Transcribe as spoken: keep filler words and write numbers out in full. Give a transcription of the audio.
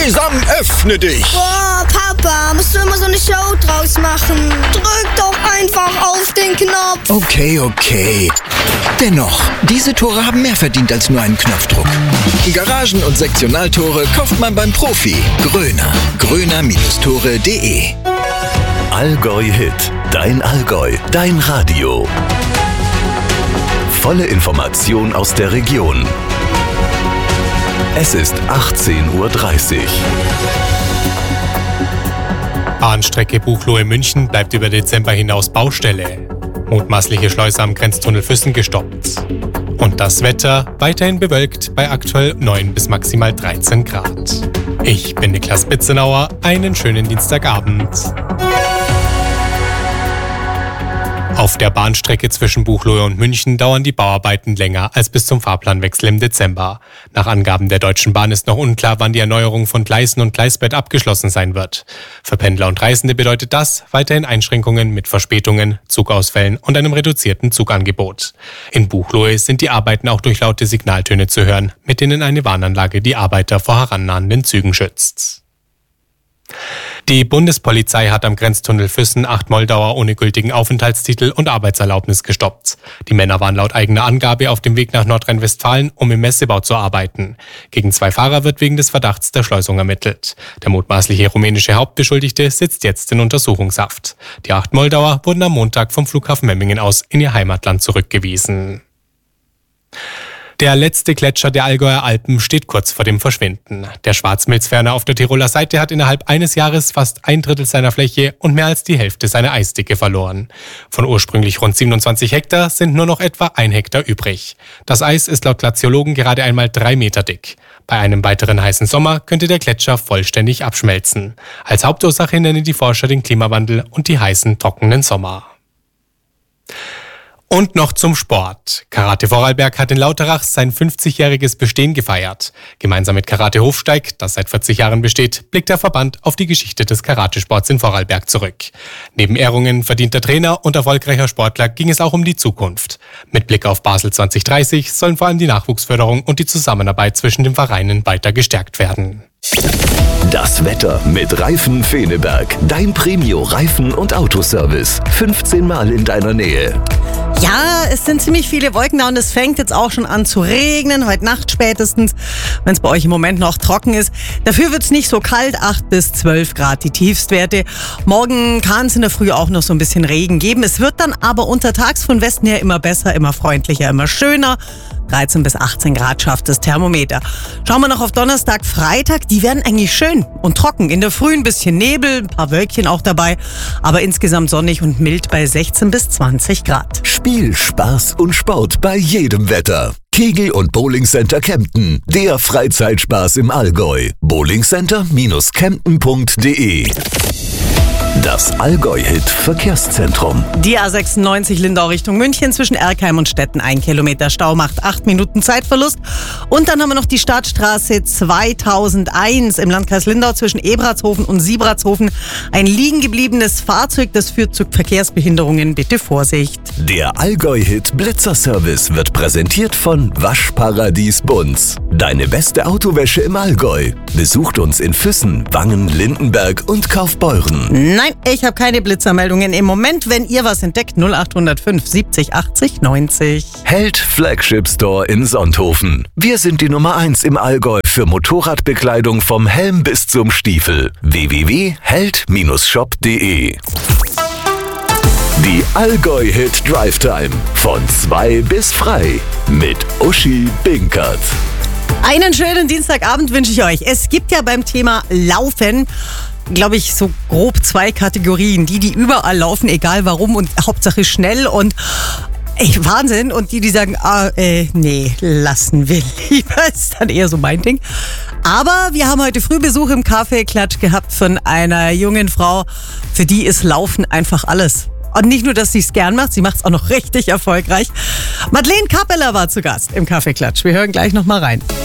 Sesam, öffne dich! Boah, Papa, musst du immer so eine Show draus machen? Drück doch einfach auf den Knopf. Okay, okay. Dennoch, diese Tore haben mehr verdient als nur einen Knopfdruck. Garagen- und Sektionaltore kauft man beim Profi. Gröner. gröner Tore punkt de Allgäu Hit. Dein Allgäu. Dein Radio. Volle Information aus der Region. Es ist achtzehn Uhr dreißig. Bahnstrecke Buchloe-München bleibt über Dezember hinaus Baustelle. Mutmaßliche Schleuse am Grenztunnel Füssen gestoppt. Und das Wetter weiterhin bewölkt bei aktuell neun bis maximal dreizehn Grad. Ich bin Niklas Bitzenauer. Einen schönen Dienstagabend. Auf der Bahnstrecke zwischen Buchloe und München dauern die Bauarbeiten länger als bis zum Fahrplanwechsel im Dezember. Nach Angaben der Deutschen Bahn ist noch unklar, wann die Erneuerung von Gleisen und Gleisbett abgeschlossen sein wird. Für Pendler und Reisende bedeutet das weiterhin Einschränkungen mit Verspätungen, Zugausfällen und einem reduzierten Zugangebot. In Buchloe sind die Arbeiten auch durch laute Signaltöne zu hören, mit denen eine Warnanlage die Arbeiter vor herannahenden Zügen schützt. Die Bundespolizei hat am Grenztunnel Füssen acht Moldauer ohne gültigen Aufenthaltstitel und Arbeitserlaubnis gestoppt. Die Männer waren laut eigener Angabe auf dem Weg nach Nordrhein-Westfalen, um im Messebau zu arbeiten. Gegen zwei Fahrer wird wegen des Verdachts der Schleusung ermittelt. Der mutmaßliche rumänische Hauptbeschuldigte sitzt jetzt in Untersuchungshaft. Die acht Moldauer wurden am Montag vom Flughafen Memmingen aus in ihr Heimatland zurückgewiesen. Der letzte Gletscher der Allgäuer Alpen steht kurz vor dem Verschwinden. Der Schwarzmilzferner auf der Tiroler Seite hat innerhalb eines Jahres fast ein Drittel seiner Fläche und mehr als die Hälfte seiner Eisdicke verloren. Von ursprünglich rund siebenundzwanzig Hektar sind nur noch etwa ein Hektar übrig. Das Eis ist laut Glaziologen gerade einmal drei Meter dick. Bei einem weiteren heißen Sommer könnte der Gletscher vollständig abschmelzen. Als Hauptursache nennen die Forscher den Klimawandel und die heißen, trockenen Sommer. Und noch zum Sport. Karate Vorarlberg hat in Lauterach sein fünfzigjähriges Bestehen gefeiert. Gemeinsam mit Karate Hofsteig, das seit vierzig Jahren besteht, blickt der Verband auf die Geschichte des Karatesports in Vorarlberg zurück. Neben Ehrungen verdienter Trainer und erfolgreicher Sportler ging es auch um die Zukunft. Mit Blick auf Basel zwanzig dreißig sollen vor allem die Nachwuchsförderung und die Zusammenarbeit zwischen den Vereinen weiter gestärkt werden. Das Wetter mit Reifen Feneberg. Dein Premio-Reifen- und Autoservice. fünfzehn Mal in deiner Nähe. Ja, es sind ziemlich viele Wolken da und es fängt jetzt auch schon an zu regnen, heute Nacht spätestens, wenn es bei euch im Moment noch trocken ist. Dafür wird es nicht so kalt, acht bis zwölf Grad die Tiefstwerte. Morgen kann es in der Früh auch noch so ein bisschen Regen geben. Es wird dann aber untertags von Westen her immer besser, immer freundlicher, immer schöner. dreizehn bis achtzehn Grad schafft das Thermometer. Schauen wir noch auf Donnerstag, Freitag. Die werden eigentlich schön und trocken. In der Früh ein bisschen Nebel, ein paar Wölkchen auch dabei. Aber insgesamt sonnig und mild bei sechzehn bis zwanzig Grad. Spiel, Spaß und Sport bei jedem Wetter. Kegel- und Bowlingcenter Kempten. Der Freizeitspaß im Allgäu. bowlingcenter Bindestrich kempten Punkt de. Das Allgäu-Hit Verkehrszentrum. Die A sechsundneunzig Lindau Richtung München zwischen Erkheim und Stetten. Ein Kilometer Stau macht acht Minuten Zeitverlust. Und dann haben wir noch die Stadtstraße zweitausendeins im Landkreis Lindau zwischen Ebratshofen und Siebratshofen. Ein liegen gebliebenes Fahrzeug, das führt zu Verkehrsbehinderungen. Bitte Vorsicht. Der Allgäu-Hit Blitzerservice wird präsentiert von Waschparadies Bunz. Deine beste Autowäsche im Allgäu. Besucht uns in Füssen, Wangen, Lindenberg und Kaufbeuren. Nein, ich habe keine Blitzermeldungen im Moment. Wenn ihr was entdeckt, null acht null fünf siebzig achtzig neunzig. Held Flagship Store in Sonthofen. Wir sind die Nummer eins im Allgäu für Motorradbekleidung vom Helm bis zum Stiefel. w w w punkt held Bindestrich shop punkt de. Die Allgäu-Hit Drive Time. Von zwei bis frei. Mit Uschi Binkert. Einen schönen Dienstagabend wünsche ich euch. Es gibt ja beim Thema Laufen, glaube ich, so grob zwei Kategorien. Die, die überall laufen, egal warum und Hauptsache schnell und ey, Wahnsinn. Und die, die sagen, ah, äh, nee, lassen wir lieber. Ist dann eher so mein Ding. Aber wir haben heute früh Besuch im Kaffeeklatsch gehabt von einer jungen Frau. Für die ist Laufen einfach alles. Und nicht nur, dass sie es gern macht, sie macht es auch noch richtig erfolgreich. Madeleine Kappeler war zu Gast im Kaffeeklatsch. Wir hören gleich noch mal rein.